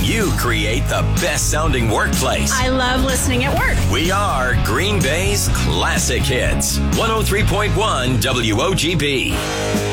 You create the best sounding workplace. I love listening at work. We are Green Bay's Classic Hits. 103.1 WOGB.